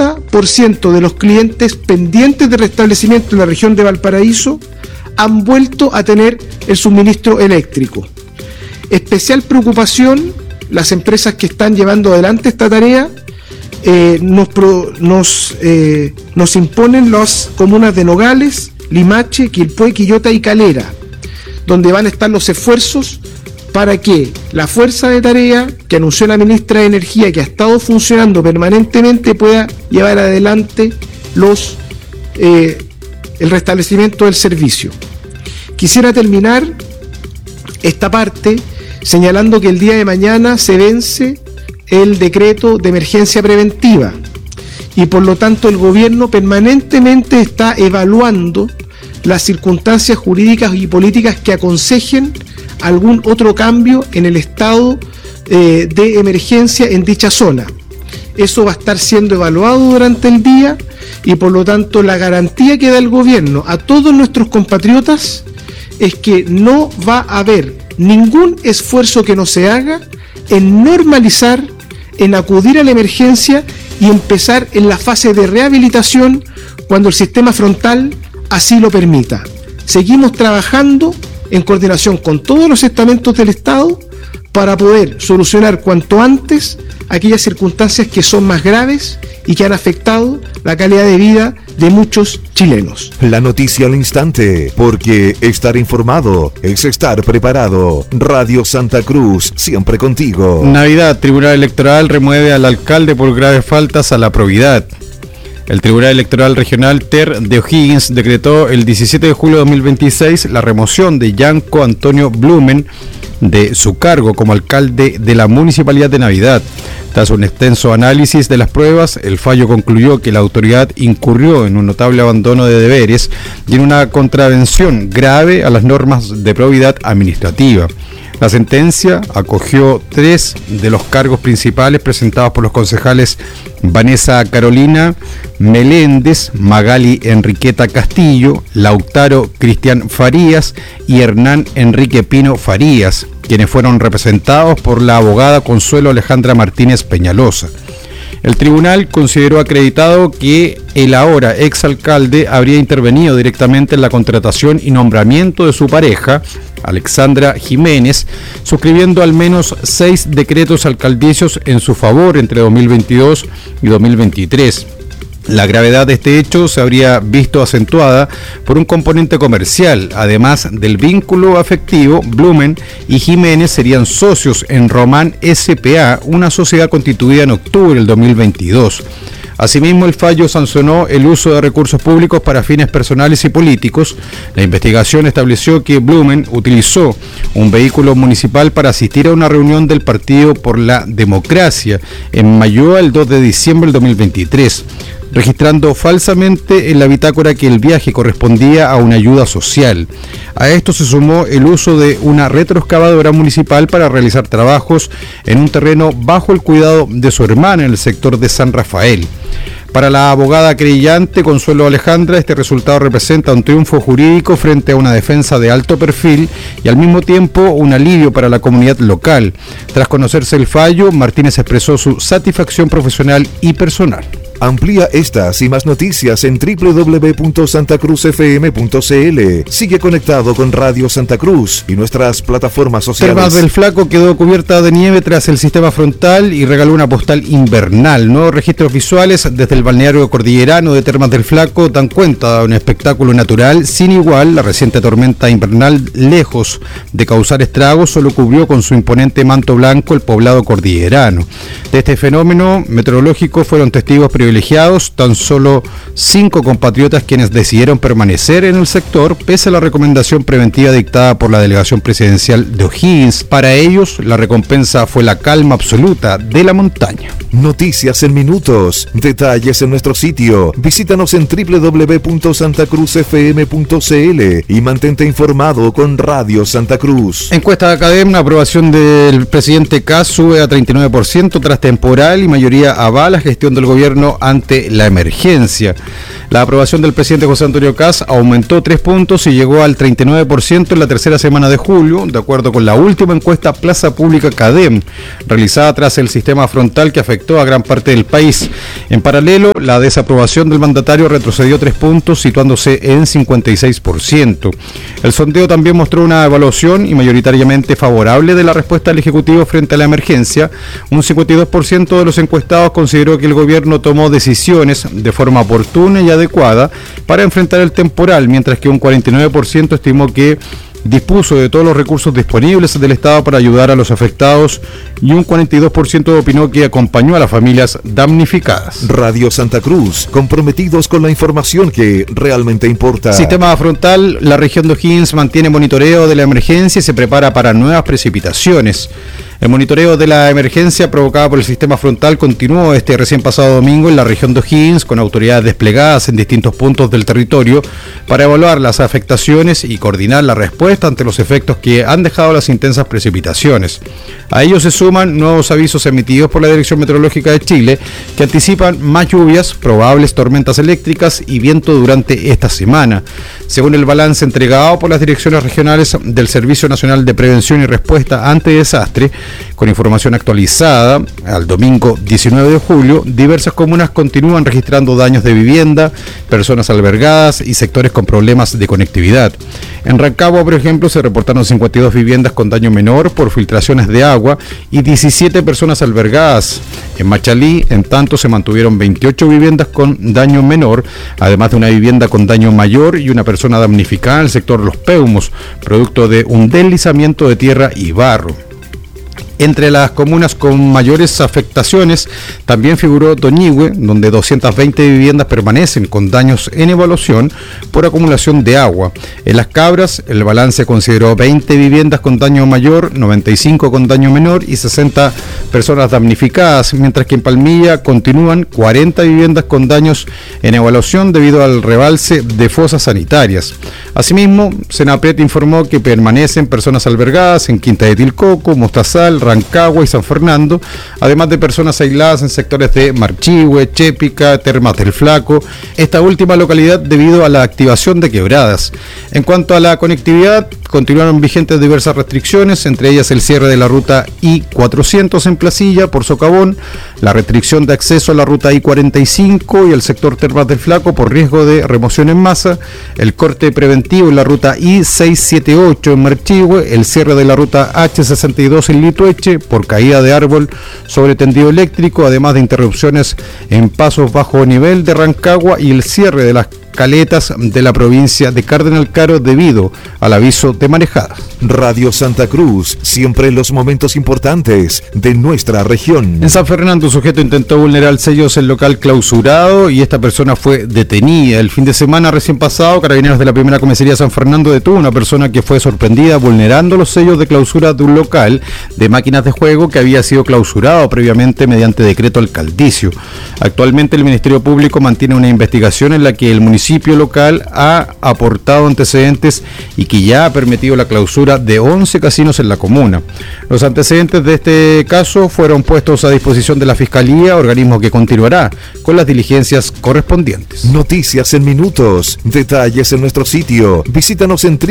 80% de los clientes pendientes de restablecimiento en la región de Valparaíso han vuelto a tener el suministro eléctrico. Especial preocupación, las empresas que están llevando adelante esta tarea nos imponen las comunas de Nogales, Limache, Quilpué, Quillota y Calera, donde van a estar los esfuerzos para que la fuerza de tarea que anunció la ministra de Energía, que ha estado funcionando permanentemente, pueda llevar adelante el restablecimiento del servicio. Quisiera terminar esta parte señalando que el día de mañana se vence el decreto de emergencia preventiva y por lo tanto el gobierno permanentemente está evaluando las circunstancias jurídicas y políticas que aconsejen algún otro cambio en el estado de emergencia en dicha zona. Eso va a estar siendo evaluado durante el día y por lo tanto la garantía que da el gobierno a todos nuestros compatriotas es que no va a haber ningún esfuerzo que no se haga en normalizar, en acudir a la emergencia y empezar en la fase de rehabilitación cuando el sistema frontal así lo permita. Seguimos trabajando en coordinación con todos los estamentos del Estado para poder solucionar cuanto antes aquellas circunstancias que son más graves y que han afectado la calidad de vida de muchos chilenos. La noticia al instante, porque estar informado es estar preparado. Radio Santa Cruz, siempre contigo. Navidad, Tribunal Electoral remueve al alcalde por graves faltas a la probidad. El Tribunal Electoral Regional TER de O'Higgins decretó el 17 de julio de 2026 la remoción de Yanko Antonio Blumen de su cargo como alcalde de la Municipalidad de Navidad. Tras un extenso análisis de las pruebas, el fallo concluyó que la autoridad incurrió en un notable abandono de deberes y en una contravención grave a las normas de probidad administrativa. La sentencia acogió 3 de los cargos principales presentados por los concejales Vanessa Carolina Meléndez, Magali Enriqueta Castillo, Lautaro Cristian Farías y Hernán Enrique Pino Farías, quienes fueron representados por la abogada Consuelo Alejandra Martínez Peñalosa. El tribunal consideró acreditado que el ahora exalcalde habría intervenido directamente en la contratación y nombramiento de su pareja, Alexandra Jiménez, suscribiendo al menos 6 decretos alcaldicios en su favor entre 2022 y 2023. La gravedad de este hecho se habría visto acentuada por un componente comercial. Además del vínculo afectivo, Blumen y Jiménez serían socios en Román S.p.A., una sociedad constituida en octubre del 2022. Asimismo, el fallo sancionó el uso de recursos públicos para fines personales y políticos. La investigación estableció que Blumen utilizó un vehículo municipal para asistir a una reunión del Partido por la Democracia en Mayoa el 2 de diciembre del 2023. Registrando falsamente en la bitácora que el viaje correspondía a una ayuda social. A esto se sumó el uso de una retroexcavadora municipal para realizar trabajos en un terreno bajo el cuidado de su hermana en el sector de San Rafael. Para la abogada querellante Consuelo Alejandra, este resultado representa un triunfo jurídico frente a una defensa de alto perfil y al mismo tiempo un alivio para la comunidad local. Tras conocerse el fallo, Martínez expresó su satisfacción profesional y personal. Amplía estas y más noticias en www.santacruzfm.cl. Sigue conectado con Radio Santa Cruz y nuestras plataformas sociales. Termas del Flaco quedó cubierta de nieve tras el sistema frontal y regaló una postal invernal. Nuevos registros visuales desde el balneario cordillerano de Termas del Flaco dan cuenta de un espectáculo natural sin igual. La reciente tormenta invernal, lejos de causar estragos, solo cubrió con su imponente manto blanco el poblado cordillerano. De este fenómeno meteorológico fueron testigos privilegiados tan solo 5 compatriotas quienes decidieron permanecer en el sector pese a la recomendación preventiva dictada por la delegación presidencial de O'Higgins. Para ellos, la recompensa fue la calma absoluta de la montaña. Noticias en minutos, detalles en nuestro sitio. Visítanos en www.santacruzfm.cl y mantente informado con Radio Santa Cruz. Encuesta de Academia, aprobación del presidente Kast sube a 39% tras temporal y mayoría avala gestión del gobierno ante la emergencia. La aprobación del presidente José Antonio Kast aumentó 3 puntos y llegó al 39% en la tercera semana de julio, de acuerdo con la última encuesta Plaza Pública CADEM, realizada tras el sistema frontal que afectó a gran parte del país. En paralelo, la desaprobación del mandatario retrocedió 3 puntos, situándose en 56%. El sondeo también mostró una evaluación y mayoritariamente favorable de la respuesta del Ejecutivo frente a la emergencia. Un 52% de los encuestados consideró que el gobierno tomó decisiones de forma oportuna y adecuada para enfrentar el temporal, mientras que un 49% estimó que dispuso de todos los recursos disponibles del Estado para ayudar a los afectados y un 42% opinó que acompañó a las familias damnificadas. Radio Santa Cruz, comprometidos con la información que realmente importa. Sistema frontal, la región de O'Higgins mantiene monitoreo de la emergencia y se prepara para nuevas precipitaciones. El monitoreo de la emergencia provocada por el sistema frontal continuó este recién pasado domingo en la región de O'Higgins, con autoridades desplegadas en distintos puntos del territorio para evaluar las afectaciones y coordinar la respuesta ante los efectos que han dejado las intensas precipitaciones. A ello se suman nuevos avisos emitidos por la Dirección Meteorológica de Chile que anticipan más lluvias, probables tormentas eléctricas y viento durante esta semana. Según el balance entregado por las direcciones regionales del Servicio Nacional de Prevención y Respuesta ante Desastre, con información actualizada al domingo 19 de julio, diversas comunas continúan registrando daños de vivienda, personas albergadas y sectores con problemas de conectividad. En Rancagua, por ejemplo, se reportaron 52 viviendas con daño menor por filtraciones de agua y 17 personas albergadas. En Machalí, en tanto, se mantuvieron 28 viviendas con daño menor, además de una vivienda con daño mayor y una persona damnificada en el sector Los Peumos, producto de un deslizamiento de tierra y barro. Entre las comunas con mayores afectaciones también figuró Toñihue, donde 220 viviendas permanecen con daños en evaluación por acumulación de agua. En Las Cabras, el balance consideró 20 viviendas con daño mayor, 95 con daño menor y 60 personas damnificadas, mientras que en Palmilla continúan 40 viviendas con daños en evaluación debido al rebalse de fosas sanitarias. Asimismo, Senapred informó que permanecen personas albergadas en Quinta de Tilcoco, Mostazal, Rancagua y San Fernando, además de personas aisladas en sectores de Marchihue, Chépica, Termas del Flaco, esta última localidad debido a la activación de quebradas. En cuanto a la conectividad, continuaron vigentes diversas restricciones, entre ellas el cierre de la ruta I-400 en Placilla por socavón, la restricción de acceso a la ruta I-45 y el sector Termas del Flaco por riesgo de remoción en masa, el corte preventivo en la ruta I-678 en Marchihue, el cierre de la ruta H-62 en Litueche por caída de árbol sobre tendido eléctrico, además de interrupciones en pasos bajo nivel de Rancagua y el cierre de las caletas de la provincia de Cardenal Caro debido al aviso de marejada. Radio Santa Cruz, siempre en los momentos importantes de nuestra región. En San Fernando, un sujeto intentó vulnerar sellos en local clausurado y esta persona fue detenida. El fin de semana recién pasado, Carabineros de la Primera Comisaría de San Fernando detuvo a una persona que fue sorprendida vulnerando los sellos de clausura de un local de máquinas de juego que había sido clausurado previamente mediante decreto alcaldicio. Actualmente el Ministerio Público mantiene una investigación en la que el municipio local ha aportado antecedentes y que ya ha permitido la clausura de 11 casinos en la comuna. Los antecedentes de este caso fueron puestos a disposición de la Fiscalía, organismo que continuará con las diligencias correspondientes. Noticias en minutos, detalles en nuestro sitio. Visítanos en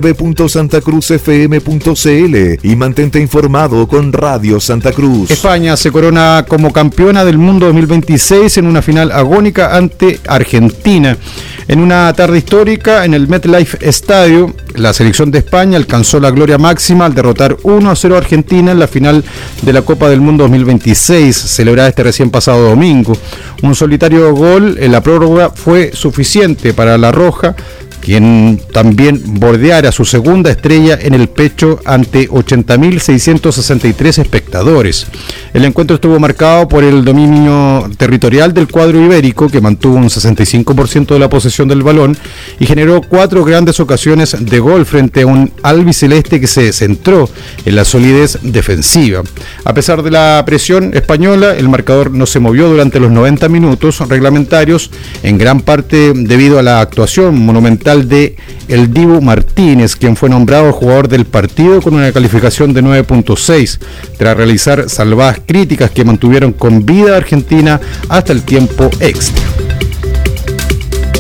www.santacruzfm.cl y mantente informado con Radio Santa Cruz. España se corona como campeona del mundo 2026 en una final agónica ante Argentina. En una tarde histórica en el MetLife Stadium, la selección de España alcanzó la gloria máxima al derrotar 1-0 a Argentina en la final de la Copa del Mundo 2026, celebrada este recién pasado domingo. Un solitario gol en la prórroga fue suficiente para la Roja, quien también bordeara su segunda estrella en el pecho ante 80.663 espectadores. El encuentro estuvo marcado por el dominio territorial del cuadro ibérico, que mantuvo un 65% de la posesión del balón y generó 4 grandes ocasiones de gol frente a un albiceleste que se centró en la solidez defensiva. A pesar de la presión española, el marcador no se movió durante los 90 minutos reglamentarios, en gran parte debido a la actuación monumental de el Dibu Martínez, quien fue nombrado jugador del partido con una calificación de 9.6, tras realizar salvajes críticas que mantuvieron con vida a Argentina hasta el tiempo extra.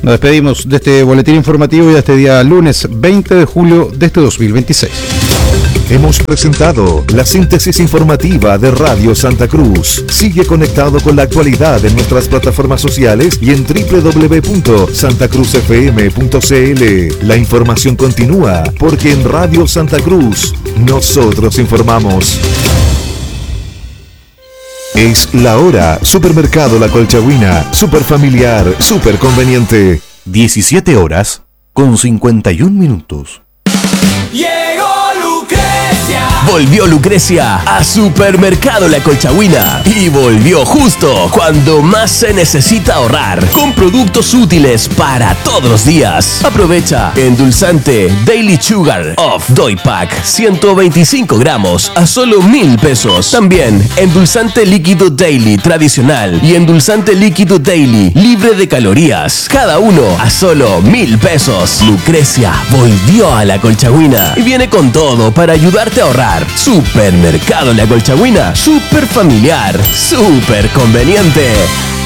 Nos despedimos de este boletín informativo y de este día lunes 20 de julio de este 2026. Hemos presentado la síntesis informativa de Radio Santa Cruz. Sigue conectado con la actualidad en nuestras plataformas sociales y en www.santacruzfm.cl. La información continúa porque en Radio Santa Cruz nosotros informamos. Es la hora. Supermercado La Colchagüina. Super familiar, super conveniente. 17 horas con 51 minutos. Volvió Lucrecia a Supermercado La Colchagüina y volvió justo cuando más se necesita ahorrar, con productos útiles para todos los días. Aprovecha endulzante Daily Sugar of Doy Pack 125 gramos a solo 1,000 pesos. También endulzante líquido Daily tradicional y endulzante líquido Daily libre de calorías, cada uno a solo 1,000 pesos. Lucrecia volvió a La Colchagüina y viene con todo para ayudarte a ahorrar. Supermercado La Colchagüina, super familiar, super conveniente.